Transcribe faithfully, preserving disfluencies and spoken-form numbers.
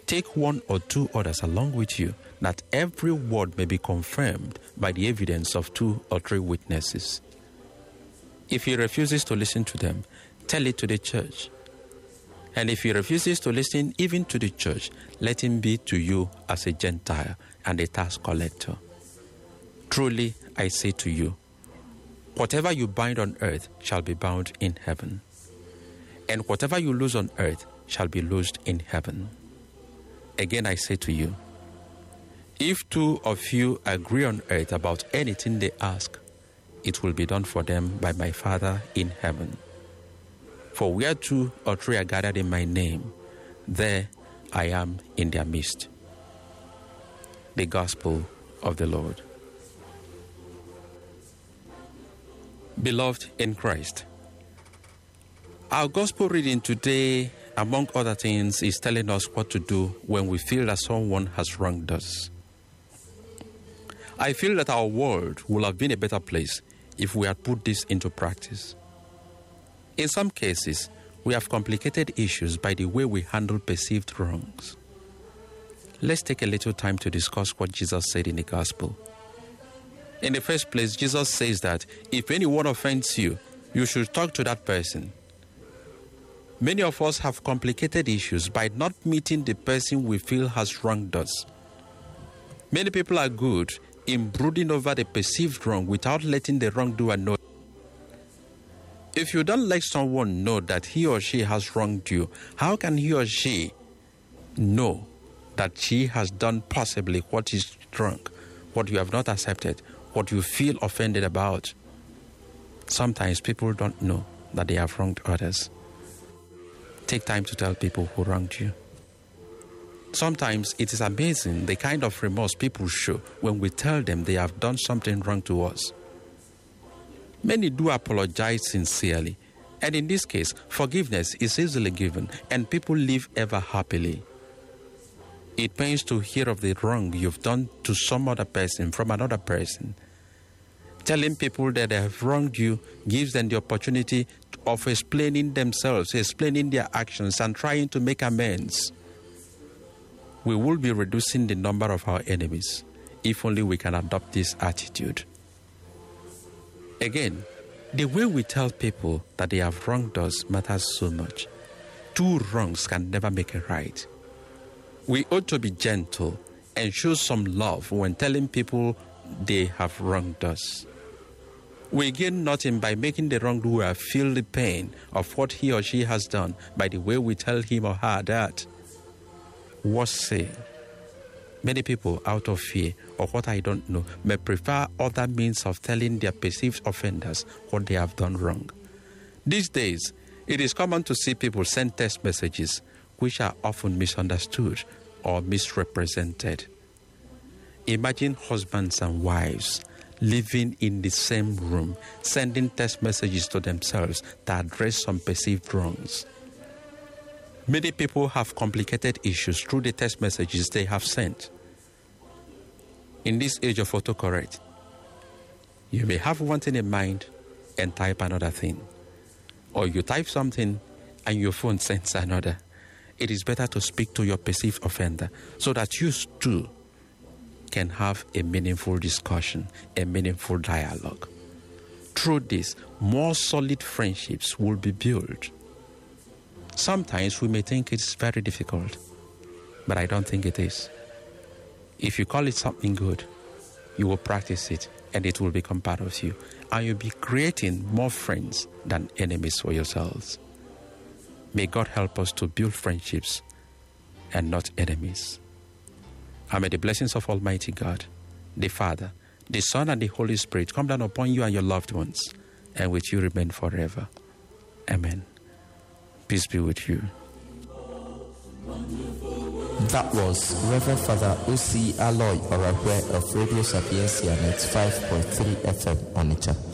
Take one or two others along with you, that every word may be confirmed by the evidence of two or three witnesses. If he refuses to listen to them, tell it to the church. And if he refuses to listen even to the church, let him be to you as a Gentile and a tax collector. Truly, I say to you, whatever you bind on earth shall be bound in heaven, and whatever you loose on earth shall be loosed in heaven. Again, I say to you, if two of you agree on earth about anything they ask, it will be done for them by my Father in heaven. For where two or three are gathered in my name, there I am in their midst. The Gospel of the Lord. Beloved in Christ, our Gospel reading today, among other things, is telling us what to do when we feel that someone has wronged us. I feel that our world would have been a better place if we had put this into practice. In some cases, we have complicated issues by the way we handle perceived wrongs. Let's take a little time to discuss what Jesus said in the Gospel. In the first place, Jesus says that if anyone offends you, you should talk to that person. Many of us have complicated issues by not meeting the person we feel has wronged us. Many people are good in brooding over the perceived wrong without letting the wrongdoer know. If you don't let someone know that he or she has wronged you, how can he or she know that she has done possibly what is wrong, what you have not accepted, what you feel offended about? Sometimes people don't know that they have wronged others. Take time to tell people who wronged you. Sometimes it is amazing the kind of remorse people show when we tell them they have done something wrong to us. Many do apologize sincerely, and in this case, forgiveness is easily given, and people live ever happily. It pains to hear of the wrong you've done to some other person from another person. Telling people that they have wronged you gives them the opportunity of explaining themselves, explaining their actions, and trying to make amends. We will be reducing the number of our enemies if only we can adopt this attitude. Again, the way we tell people that they have wronged us matters so much. Two wrongs can never make a right. We ought to be gentle and show some love when telling people they have wronged us. We gain nothing by making the wrongdoer feel the pain of what he or she has done by the way we tell him or her that. What say? Many people, out of fear or what I don't know, may prefer other means of telling their perceived offenders what they have done wrong. These days, it is common to see people send text messages which are often misunderstood or misrepresented. Imagine husbands and wives living in the same room, sending text messages to themselves that address some perceived wrongs. Many people have complicated issues through the text messages they have sent. In this age of autocorrect, you may have one thing in mind and type another thing. Or you type something and your phone sends another. It is better to speak to your perceived offender so that you too can have a meaningful discussion, a meaningful dialogue. Through this, more solid friendships will be built. Sometimes we may think it's very difficult, but I don't think it is. If you call it something good, you will practice it and it will become part of you. And you'll be creating more friends than enemies for yourselves. May God help us to build friendships and not enemies. And may the blessings of Almighty God, the Father, the Son, and the Holy Spirit come down upon you and your loved ones, and with you remain forever. Amen. Peace be with you. That was Reverend Father O C Aloy Orahwe of Radio Sapiencia ninety-five point three F M Onitsha.